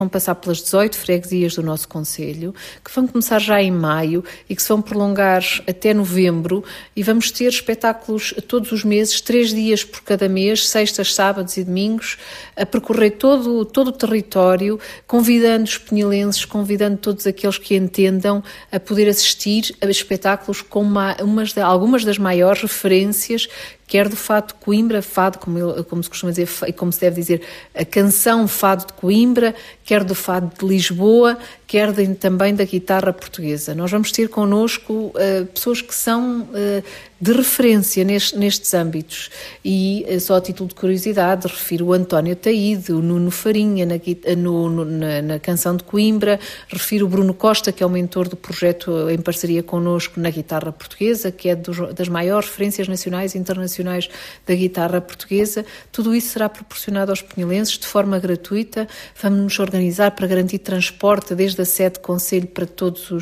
Vão passar pelas 18 freguesias do nosso concelho, que vão começar já em maio e que se vão prolongar até novembro, e vamos ter espetáculos todos os meses, 3 dias por cada mês, sextas, sábados e domingos, a percorrer todo o território, convidando os penhelenses, convidando todos aqueles que entendam a poder assistir a espetáculos com algumas das maiores referências, quer do fado de Coimbra, fado, como se costuma dizer, e como se deve dizer, a canção fado de Coimbra, quer do fado de Lisboa, quer também da guitarra portuguesa. Nós vamos ter connosco pessoas que são de referência nestes âmbitos. E, só a título de curiosidade, refiro o António Taíde, o Nuno Farinha na canção de Coimbra, refiro o Bruno Costa, que é o mentor do projeto em parceria connosco na guitarra portuguesa, que é das maiores referências nacionais e internacionais da guitarra portuguesa. Tudo isso será proporcionado aos penhelenses de forma gratuita. Vamos nos organizar para garantir transporte desde a sede de concelho para todos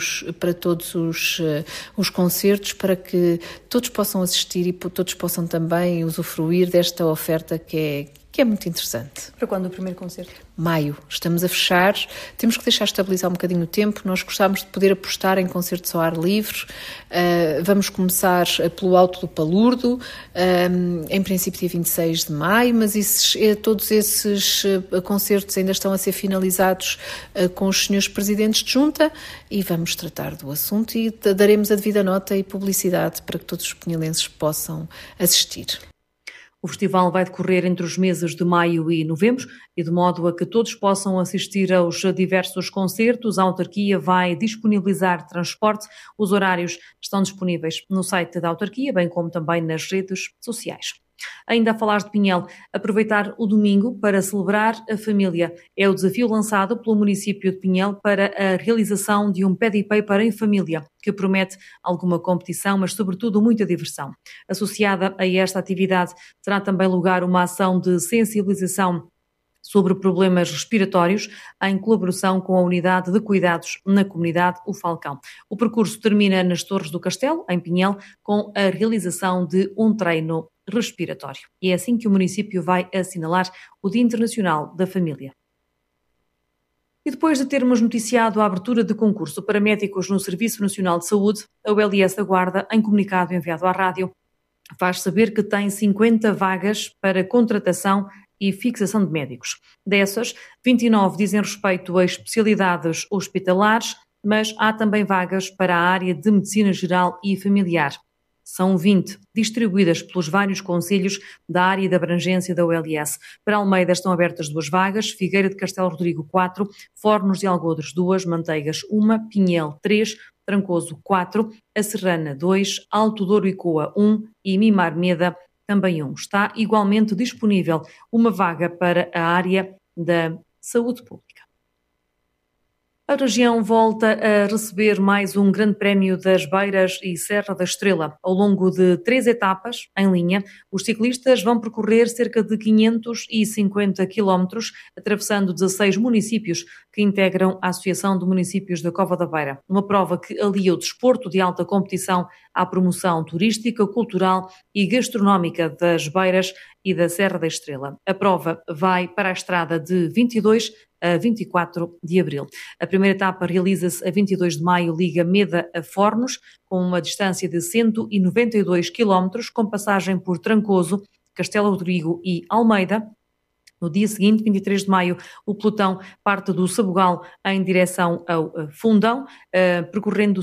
os concertos, para que todos possam assistir e todos possam também usufruir desta oferta que é muito interessante. Para quando o primeiro concerto? Maio. Estamos a fechar. Temos que deixar estabilizar um bocadinho o tempo. Nós gostávamos de poder apostar em concertos ao ar livre. Vamos começar pelo Alto do Palurdo, em princípio dia 26 de maio, mas todos esses concertos ainda estão a ser finalizados com os senhores presidentes de junta, e vamos tratar do assunto e daremos a devida nota e publicidade para que todos os penhelenses possam assistir. O festival vai decorrer entre os meses de maio e novembro, e de modo a que todos possam assistir aos diversos concertos, a autarquia vai disponibilizar transporte. Os horários estão disponíveis no site da autarquia, bem como também nas redes sociais. Ainda a falar de Pinhel, aproveitar o domingo para celebrar a família. É o desafio lançado pelo município de Pinhel para a realização de um Paddy Paper em família, que promete alguma competição, mas sobretudo muita diversão. Associada a esta atividade terá também lugar uma ação de sensibilização sobre problemas respiratórios, em colaboração com a Unidade de Cuidados na Comunidade, o Falcão. O percurso termina nas Torres do Castelo, em Pinhel, com a realização de um treino respiratório. E é assim que o município vai assinalar o Dia Internacional da Família. E depois de termos noticiado a abertura de concurso para médicos no Serviço Nacional de Saúde, a ULS da Guarda, em comunicado enviado à rádio, faz saber que tem 50 vagas para contratação e fixação de médicos. Dessas, 29 dizem respeito a especialidades hospitalares, mas há também vagas para a área de medicina geral e familiar. São 20, distribuídas pelos vários concelhos da área de abrangência da ULS. Para Almeida estão abertas 2 vagas, Figueira de Castelo Rodrigo 4, Fornos de Algodres 2, Manteigas 1, Pinhel 3, Trancoso 4, A Serrana 2, Alto Douro e Coa 1 e Mimar Meda também 1. Está igualmente disponível uma vaga para a área da saúde pública. A região volta a receber mais um grande prémio das Beiras e Serra da Estrela. Ao longo de 3 etapas, em linha, os ciclistas vão percorrer cerca de 550 quilómetros, atravessando 16 municípios que integram a Associação de Municípios da Cova da Beira. Uma prova que alia o desporto de alta competição à promoção turística, cultural e gastronómica das Beiras e da Serra da Estrela. A prova vai para a estrada de 22 a 24 de abril. A primeira etapa realiza-se a 22 de maio, liga Meda a Fornos, com uma distância de 192 km, com passagem por Trancoso, Castelo Rodrigo e Almeida. No dia seguinte, 23 de maio, o pelotão parte do Sabugal em direção ao Fundão, percorrendo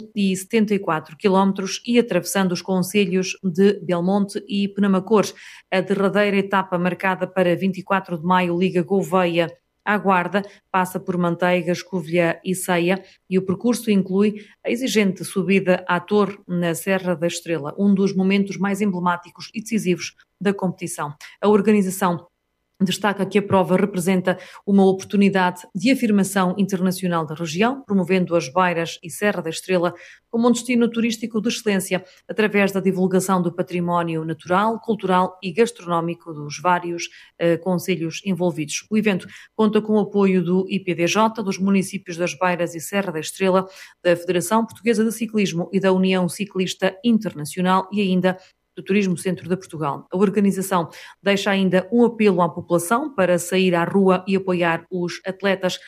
174 km e atravessando os concelhos de Belmonte e Penamacores. A derradeira etapa, marcada para 24 de maio, liga Gouveia à Guarda, passa por Manteigas, Covilhã e Ceia, e o percurso inclui a exigente subida à Torre na Serra da Estrela, um dos momentos mais emblemáticos e decisivos da competição. A organização destaca que a prova representa uma oportunidade de afirmação internacional da região, promovendo as Beiras e Serra da Estrela como um destino turístico de excelência, através da divulgação do património natural, cultural e gastronómico dos vários concelhos envolvidos. O evento conta com o apoio do IPDJ, dos municípios das Beiras e Serra da Estrela, da Federação Portuguesa de Ciclismo e da União Ciclista Internacional e ainda do Turismo Centro de Portugal. A organização deixa ainda um apelo à população para sair à rua e apoiar os atletas